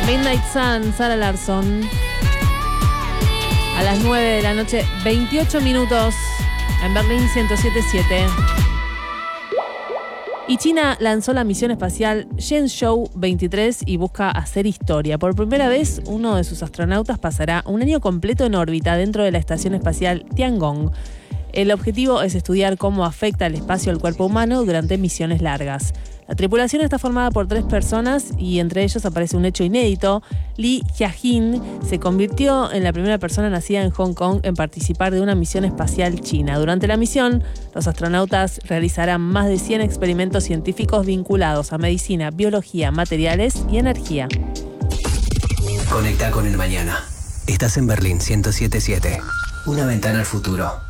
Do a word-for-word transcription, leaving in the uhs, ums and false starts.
Midnight Sun, Sara Larsson. A las nueve de la noche, veintiocho minutos, en Berlín ciento siete punto siete. Y China lanzó la misión espacial Shenzhou veintitrés y busca hacer historia. Por primera vez, uno de sus astronautas pasará un año completo en órbita dentro de la estación espacial Tiangong. El objetivo es estudiar cómo afecta el espacio al cuerpo humano durante misiones largas. La tripulación está formada por tres personas y entre ellos aparece un hecho inédito. Li Jiajin se convirtió en la primera persona nacida en Hong Kong en participar de una misión espacial china. Durante la misión, los astronautas realizarán más de cien experimentos científicos vinculados a medicina, biología, materiales y energía. Conecta con el mañana. Estás en Berlín ciento siete punto siete. Una ventana al futuro.